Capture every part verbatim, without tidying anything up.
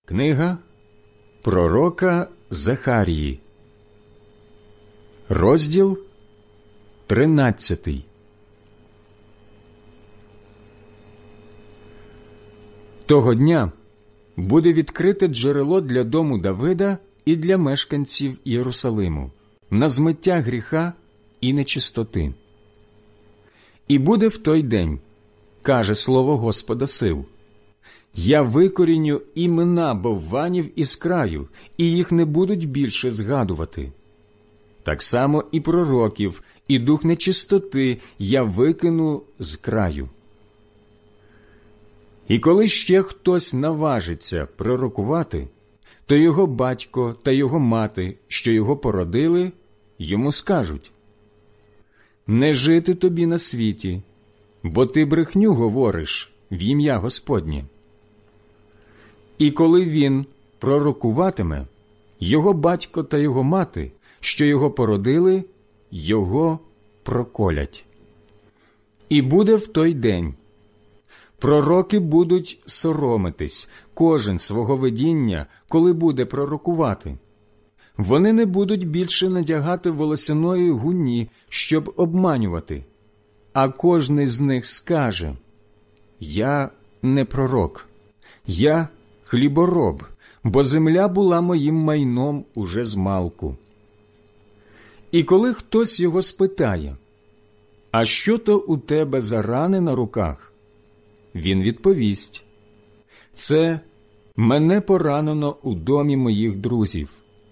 Книга пророка Захарії, розділ тринадцятий. Того дня буде відкрите джерело для дому Давида і для мешканців Єрусалиму на змиття гріха і нечистоти. І буде в той день, каже слово Господа сил, я викоріню імена бовванів із краю, і їх не будуть більше згадувати. Так само і пророків, і дух нечистоти я викину з краю. І коли ще хтось наважиться пророкувати, то його батько та його мати, що його породили, йому скажуть: «Не жити тобі на світі, бо ти брехню говориш в ім'я Господнє». І коли він пророкуватиме, його батько та його мати, що його породили, його проколять. І буде в той день: пророки будуть соромитись, кожен свого видіння, коли буде пророкувати. Вони не будуть більше надягати волосяної гуні, щоб обманювати, а кожний з них скаже: «Я не пророк, я хлібороб, бо земля була моїм майном уже змалку». І коли хтось його спитає: «А що то у тебе за рани на руках?» Він відповість: «Це мене поранено у домі моїх друзів».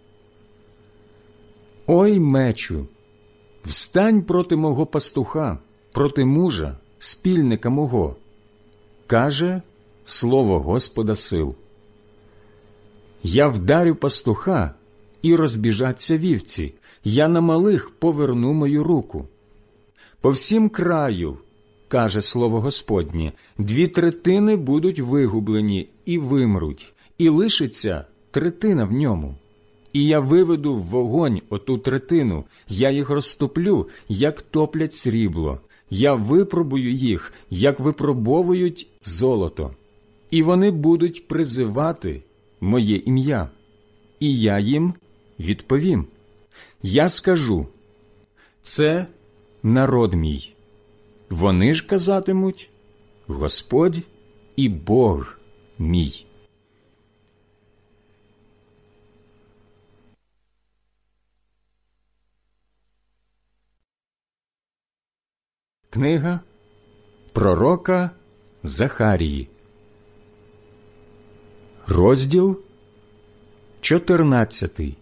«Ой, мечу, встань проти мого пастуха, проти мужа, спільника мого», каже слово Господа сил. «Я вдарю пастуха, і розбіжаться вівці, я на малих поверну мою руку. По всім краю, каже слово Господнє, дві третини будуть вигублені і вимруть, і лишиться третина в ньому. І я виведу в вогонь оту третину, я їх розтоплю, як топлять срібло, я випробую їх, як випробовують золото. І вони будуть призивати моє ім'я, і я їм відповім. Я скажу: це народ мій. Вони ж казатимуть: Господь і Бог мій». Книга пророка Захарії, розділ чотирнадцятий.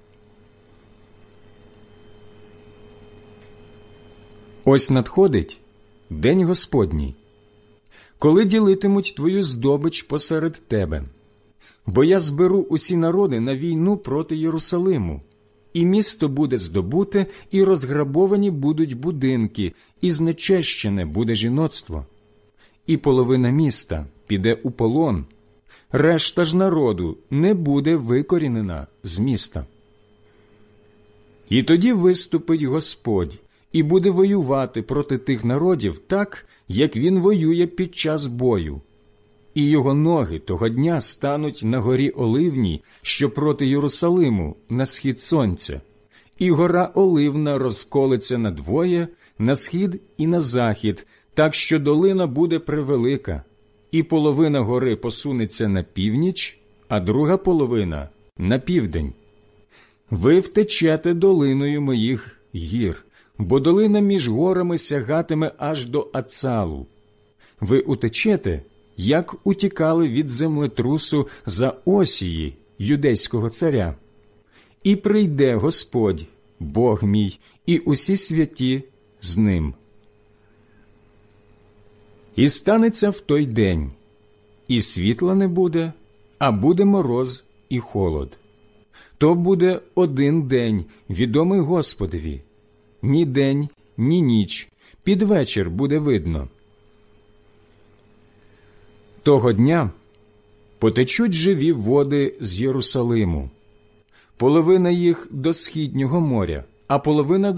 Ось надходить день Господній, коли ділитимуть твою здобич посеред тебе. Бо я зберу усі народи на війну проти Єрусалиму, і місто буде здобуте, і розграбовані будуть будинки, і знечещене буде жіноцтво. І половина міста піде у полон, решта ж народу не буде викорінена з міста. І тоді виступить Господь і буде воювати проти тих народів так, як він воює під час бою. І його ноги того дня стануть на горі Оливній, що проти Єрусалиму, на схід сонця. І гора Оливна розколеться надвоє, на схід і на захід, так що долина буде превелика. І половина гори посунеться на північ, а друга половина – на південь. Ви втечете долиною моїх гір, бо долина між горами сягатиме аж до Ацалу. Ви утечете, як утікали від землетрусу за Осії, юдейського царя. І прийде Господь, Бог мій, і усі святі з ним. І станеться в той день, і світла не буде, а буде мороз і холод. То буде один день, відомий Господові, ні день, ні ніч, під вечір буде видно. Того дня потечуть живі води з Єрусалиму, половина їх до східнього моря, а половина